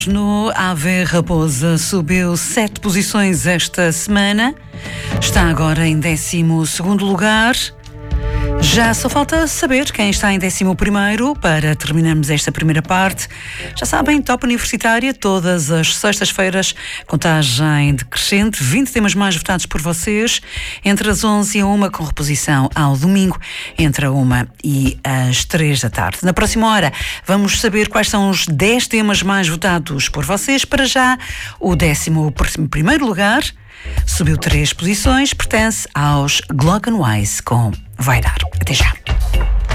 No Ave Raposa subiu 7 posições esta semana, está agora em 12º lugar. Já só falta saber quem está em 11º para terminarmos esta primeira parte. Já sabem, Top Universitária, todas as sextas-feiras, contagem decrescente, 20 temas mais votados por vocês, entre as 11 e a 1, com reposição ao domingo, entre a 1 e as 3 da tarde. Na próxima hora, vamos saber quais são os 10 temas mais votados por vocês. Para já, o 11º lugar subiu 3 posições, pertence aos Glockenwise com Vai Dar. Até já.